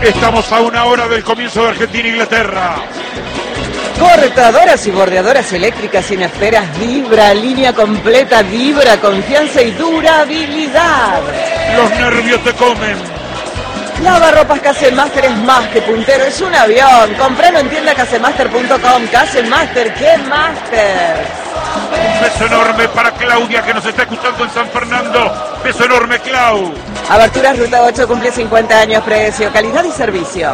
Estamos a una hora del comienzo de Argentina-Inglaterra. Cortadoras y bordeadoras eléctricas sin esferas, Vibra, línea completa, Vibra, confianza y durabilidad. Los nervios te comen. Lavarropas Casemaster es más que puntero, es un avión. Compralo en tienda casemaster.com. Casemaster, ¿qué Master? Un beso enorme para Claudia, que nos está escuchando en San Fernando. Beso enorme, Clau. Aberturas Ruta 8 cumple 50 años, precio, calidad y servicio.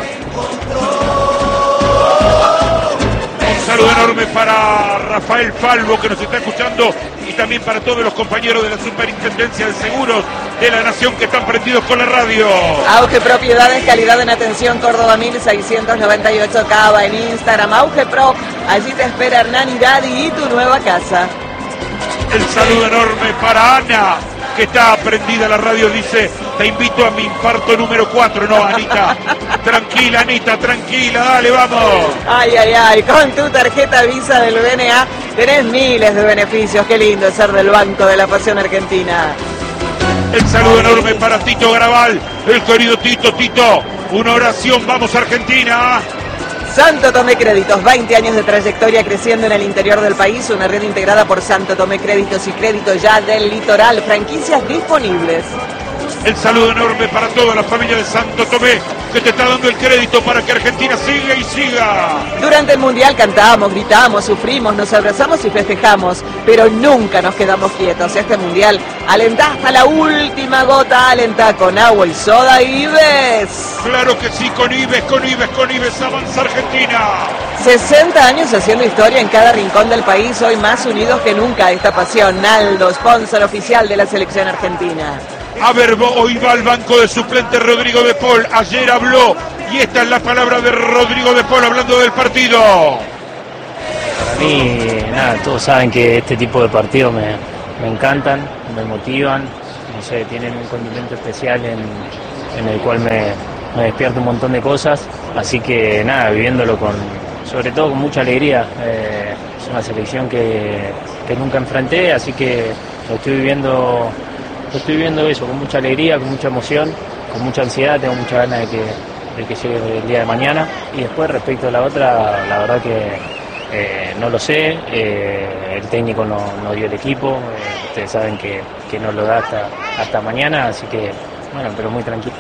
Un saludo enorme para Rafael Falvo, que nos está escuchando, y también para todos los compañeros de la Superintendencia de Seguros de la Nación que están prendidos con la radio. Auge Propiedades, calidad en atención, Córdoba 1698 Cava, en Instagram, Auge Pro. Allí te espera Hernán y Daddy y tu nueva casa. El saludo enorme para Ana, que está prendida a la radio, dice: te invito a mi infarto número 4. No, Anita, tranquila, Anita, tranquila, dale, vamos. Ay, ay, ay, con tu tarjeta Visa del BNA tenés miles de beneficios. Qué lindo es ser del Banco de la Pasión Argentina. El saludo enorme para Tito Graval, el querido Tito, una oración, vamos Argentina. Santo Tomé Créditos, 20 años de trayectoria creciendo en el interior del país, una red integrada por Santo Tomé Créditos y Crédito Ya del Litoral, franquicias disponibles. El saludo enorme para toda la familia de Santo Tomé, que te está dando el crédito para que Argentina siga y siga. Durante el Mundial cantamos, gritamos, sufrimos, nos abrazamos y festejamos, pero nunca nos quedamos quietos. Este Mundial alentá hasta la última gota, alentá con agua y soda Ives. Claro que sí, con Ives, avanza Argentina. 60 años haciendo historia en cada rincón del país, hoy más unidos que nunca. Esta pasión, Naldo, sponsor oficial de la selección argentina. A ver, hoy va al banco de suplente Rodrigo de Paul. Ayer habló y esta es la palabra de Rodrigo de Paul hablando del partido. Para mí, nada, todos saben que este tipo de partidos me encantan, me motivan, no sé, tienen un condimento especial en el cual me despierta un montón de cosas, así que nada, viviéndolo sobre todo con mucha alegría. Es una selección que nunca enfrenté, así que lo estoy viviendo eso con mucha alegría, con mucha emoción, con mucha ansiedad, tengo mucha ganas de que llegue el día de mañana. Y después respecto a la otra, la verdad que no lo sé, el técnico no dio el equipo, ustedes saben que no lo da hasta mañana, así que bueno, pero muy tranquilo.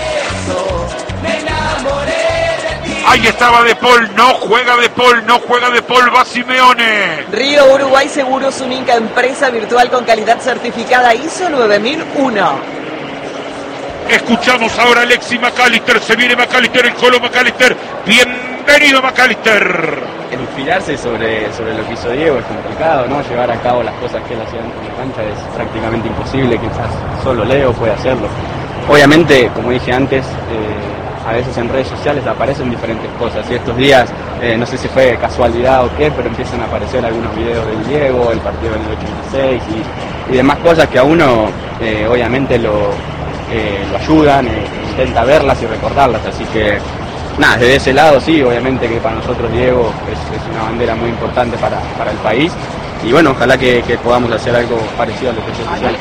Ahí estaba De Paul, no juega De Paul, va Simeone. Río Uruguay Seguros, única empresa virtual con calidad certificada ISO 9001. Escuchamos ahora a Alexis McAllister, se viene McAllister, el Colo McAllister, bienvenido McAllister. Inspirarse sobre lo que hizo Diego es complicado, ¿no? Llevar a cabo las cosas que él hacía dentro de la cancha es prácticamente imposible, quizás solo Leo puede hacerlo. Obviamente, como dije antes, a veces en redes sociales aparecen diferentes cosas y estos días, no sé si fue casualidad o qué, pero empiezan a aparecer algunos videos del Diego, el partido del 86 y demás cosas que a uno obviamente lo ayudan, intenta verlas y recordarlas, así que nada, desde ese lado sí, obviamente que para nosotros Diego es una bandera muy importante para el país y bueno, ojalá que podamos hacer algo parecido a lo que hizo social.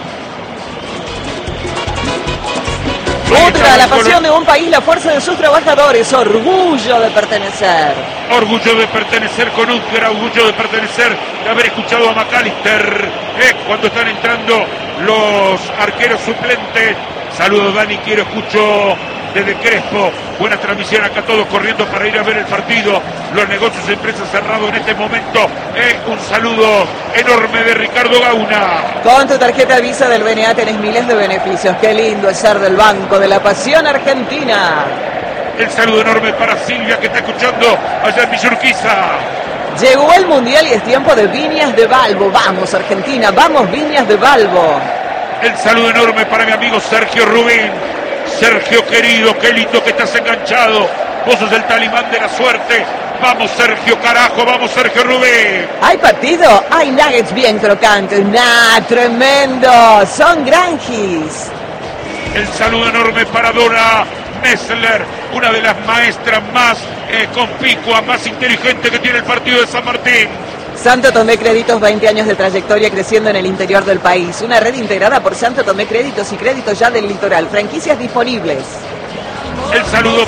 Otra, la pasión de un país, la fuerza de sus trabajadores, orgullo de pertenecer. Orgullo de pertenecer con Útgara, orgullo de pertenecer, de haber escuchado a McAllister cuando están entrando los arqueros suplentes. Saludos Dani, escucho desde Crespo, buena transmisión acá, todos corriendo para ir a ver el partido, los negocios de empresas cerrados en este momento. Un saludo enorme de Ricardo Gauna. Con tu tarjeta Visa del BNA tenés miles de beneficios, qué lindo es ser del Banco de la Pasión Argentina. El saludo enorme para Silvia, que está escuchando allá en Villurquiza. Llegó el Mundial y es tiempo de Viñas de Balbo. Vamos Argentina, vamos Viñas de Balbo. El saludo enorme para mi amigo Sergio Rubín. Sergio querido, qué lindo que estás enganchado. Vos sos el talimán de la suerte. Vamos Sergio, carajo, vamos Sergio Rubén. ¿Hay partido? Hay nuggets bien crocantes. Tremendo. Son granjis. El saludo enorme para Dora Messler, una de las maestras más conspicuas, más inteligentes que tiene el partido de San Martín. Santo Tomé Créditos, 20 años de trayectoria creciendo en el interior del país. Una red integrada por Santo Tomé Créditos y Crédito Ya del Litoral. Franquicias disponibles. El saludo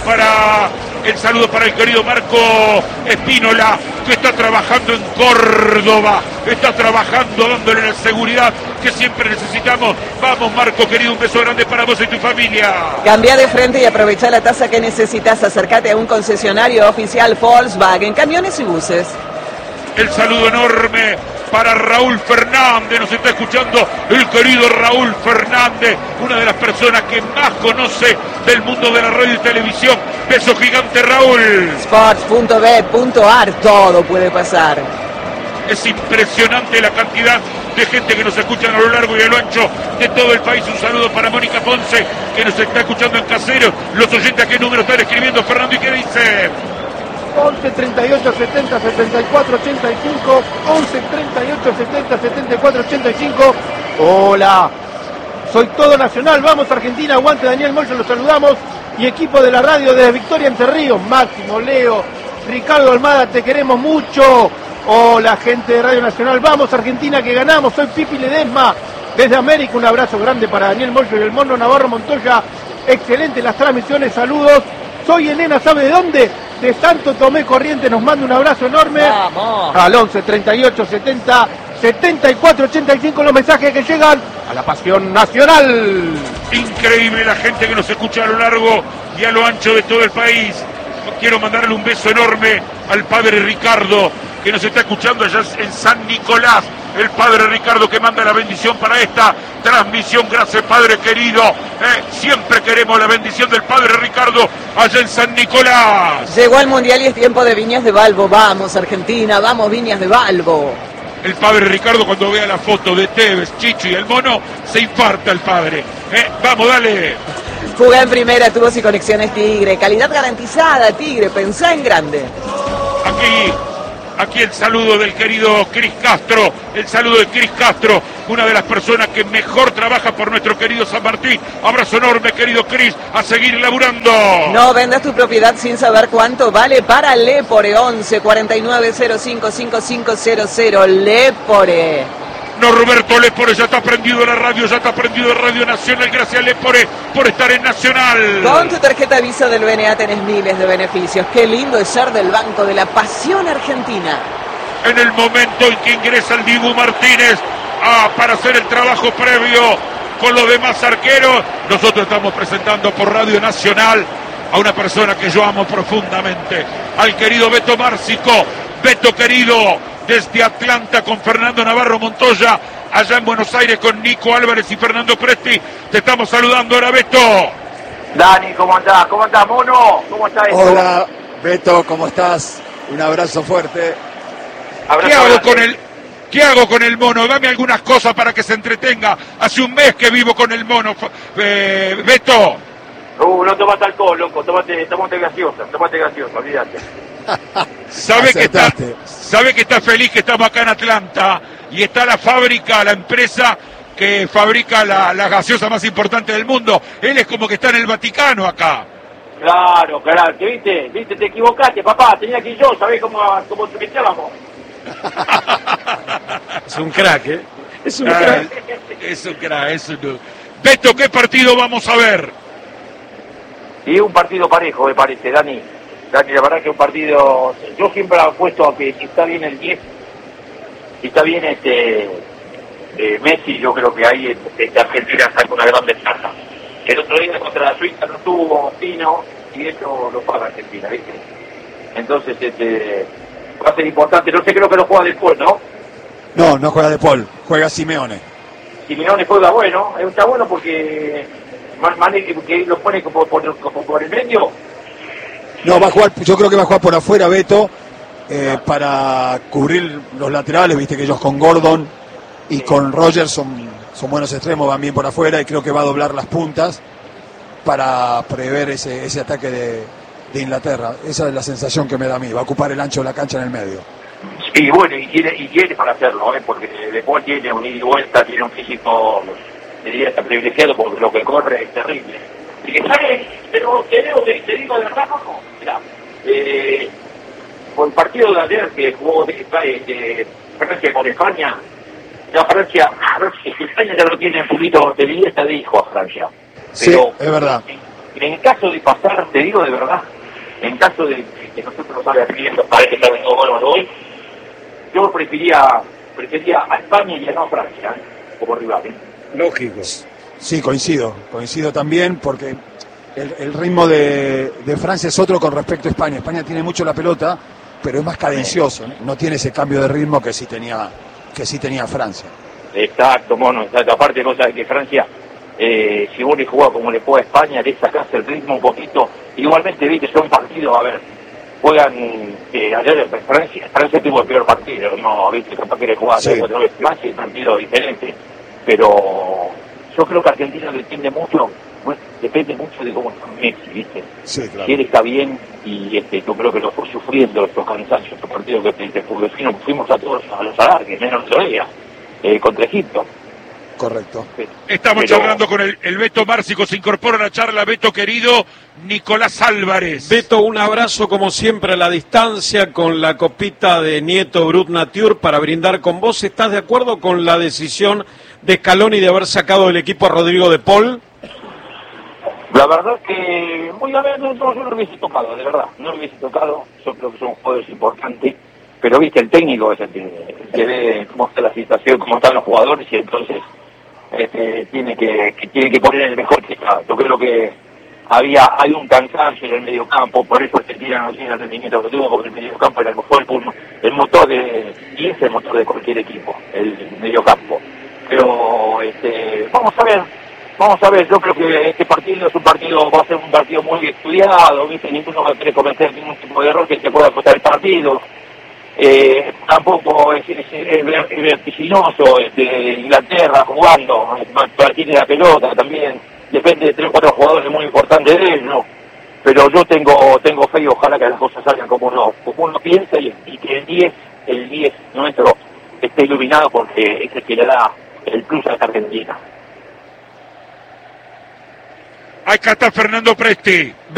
para el querido Marco Espínola, que está trabajando en Córdoba, está trabajando dándole la seguridad que siempre necesitamos. Vamos, Marco, querido, un beso grande para vos y tu familia. Cambia de frente y aprovecha la tasa que necesitas. Acércate a un concesionario oficial Volkswagen, camiones y buses. El saludo enorme para Raúl Fernández, nos está escuchando el querido Raúl Fernández, una de las personas que más conoce del mundo de la radio y televisión. Beso gigante, Raúl. Sports.bet.ar, todo puede pasar. Es impresionante la cantidad de gente que nos escuchan a lo largo y a lo ancho de todo el país. Un saludo para Mónica Ponce, que nos está escuchando en Caseros. Los oyentes, ¿a qué número están escribiendo, Fernando? ¿Y qué dice? 11 38 70 74 85, 11 38 70 74 85. Hola, soy todo nacional, vamos Argentina, aguante Daniel Moyo, los saludamos. Y equipo de la radio desde Victoria Entre Ríos, Máximo, Leo, Ricardo Almada, te queremos mucho. Hola gente de Radio Nacional, vamos Argentina que ganamos, soy Pipi Ledesma desde América, un abrazo grande para Daniel Moyo y el Mono Navarro Montoya, excelente las transmisiones, saludos. Soy Elena, ¿sabe de dónde? De Santo Tomé Corrientes, nos manda un abrazo enorme. ¡Vamos! Al 11 38 70 74 85 los mensajes que llegan a la pasión nacional. Increíble la gente que nos escucha a lo largo y a lo ancho de todo el país. Quiero mandarle un beso enorme al padre Ricardo, que nos está escuchando allá en San Nicolás. El padre Ricardo que manda la bendición para esta transmisión. Gracias, padre querido. Siempre queremos la bendición del padre Ricardo allá en San Nicolás. Llegó al Mundial y es tiempo de Viñas de Balbo. Vamos Argentina, vamos Viñas de Balbo. El padre Ricardo, cuando vea la foto de Tevez, Chicho y el Mono, se infarta el padre. Vamos, dale. Fuga en primera, tubos y conexiones Tigre. Calidad garantizada, Tigre, pensá en grande. Aquí el saludo del querido Cris Castro, el saludo de Cris Castro, una de las personas que mejor trabaja por nuestro querido San Martín. Abrazo enorme, querido Cris, a seguir laburando. No vendas tu propiedad sin saber cuánto vale para Lepore. 11 49 05 5500 Lepore. No, Roberto Lepore ya está prendido la radio, ya está prendido Radio Nacional. Gracias, Lepore, por estar en Nacional. Con tu tarjeta Visa del BNA tenés miles de beneficios. Qué lindo es ser del Banco de la Pasión Argentina. En el momento en que ingresa el Dibu Martínez para hacer el trabajo previo con los demás arqueros, nosotros estamos presentando por Radio Nacional a una persona que yo amo profundamente, al querido Beto Márcico. Beto querido, desde Atlanta con Fernando Navarro Montoya, allá en Buenos Aires con Nico Álvarez y Fernando Presti. Te estamos saludando ahora, Beto. Dani, ¿cómo andás? ¿Cómo andás, Mono? ¿Cómo estás? Hola, Beto, ¿cómo estás? Un abrazo fuerte. ¿Qué hago con el Mono? Dame algunas cosas para que se entretenga. Hace un mes que vivo con el Mono, Beto. No tomaste alcohol, loco, tomate gaseosa, olvídate. ¿Sabe que está feliz que estamos acá en Atlanta y está la fábrica, la empresa que fabrica la gaseosa más importante del mundo? Él es como que está en el Vaticano acá. Claro, ¿viste? Te equivocaste, papá, tenía que ir yo, ¿sabés cómo tuiteábamos? Es un crack, ¿eh? Es un crack. Beto, ¿qué partido vamos a ver? Y un partido parejo, me parece, Dani, la verdad que un partido, yo siempre apuesto a que si está bien el 10, si está bien Messi, yo creo que ahí Argentina saca una gran ventaja. El otro día contra la Suiza no tuvo Pino y eso lo paga Argentina, ¿viste? Entonces va a ser importante, no sé, creo que lo juega De Paul, ¿no? No juega De Paul, juega Simeone. Simeone juega bueno, está bueno porque que lo pone como por el medio. No, va a jugar, yo creo que va a jugar por afuera Beto, para cubrir los laterales, viste que ellos con Gordon y con Rogers son buenos extremos, van bien por afuera y creo que va a doblar las puntas para prever ese ataque de Inglaterra. Esa es la sensación que me da a mí, va a ocupar el ancho de la cancha en el medio. Y bueno, y tiene para hacerlo, porque después tiene un ida y vuelta, tiene un físico, diría, está privilegiado porque lo que corre es terrible. Y que sale, pero te digo de verdad, no, mirá, por el partido de ayer que jugó de Francia con España, ya España ya lo tiene un poquito de lista de hijo a Francia. Pero, sí, es verdad. En caso de pasar, te digo de verdad, en caso de que nosotros nos salga pidiendo para que salga todo bueno hoy, yo prefería a España y no a Francia, como rival. Lógico. Sí, coincido también, porque el ritmo de Francia es otro con respecto a España. España tiene mucho la pelota, pero es más cadencioso, no tiene ese cambio de ritmo que sí tenía Francia. Exacto, mono, exacto. Aparte, cosa de que Francia, si vos le jugás como le juega a España, le sacás el ritmo un poquito. Igualmente, viste, son partidos, a ver, juegan, ayer Francia tuvo el peor partido, no, viste, capaz que le jugaba 4 veces más y el partido diferente. Pero yo creo que Argentina depende mucho de cómo está Messi, viste. Sí, claro. Si él está bien, y yo creo que lo fue sufriendo estos cansancios, estos partidos que fuimos a todos a los alargues, menos todavía, contra Egipto. Correcto. Estamos charlando con el Beto Márcico, se incorpora a la charla, Beto querido, Nicolás Álvarez. Beto, un abrazo como siempre a la distancia con la copita de Nieto Brut Nature para brindar con vos. ¿Estás de acuerdo con la decisión de Scaloni de haber sacado del equipo a Rodrigo de Paul? La verdad que, yo no lo hubiese tocado, de verdad, no lo hubiese tocado. Yo creo que son jugadores importantes, pero viste, el técnico es el que ve cómo está la situación, cómo están los jugadores, y entonces tiene que poner el mejor que está. Yo creo que hay un cansancio en el mediocampo, por eso se tiran así el rendimiento que tuvo, porque el mediocampo era el motor y es el motor de cualquier equipo, el mediocampo. Pero vamos a ver, yo creo que este partido va a ser un partido muy estudiado, ¿viste? Ninguno va a querer cometer ningún tipo de error que te pueda costar el partido. Tampoco es vertiginoso, Inglaterra jugando, tiene la pelota también, depende de 3 o 4 jugadores muy importantes de él, ¿no? Pero yo tengo fe y ojalá que las cosas salgan como uno piensa, y que el 10 nuestro esté iluminado, porque es el que le da el plus a esta Argentina. Acá está Fernando Presti.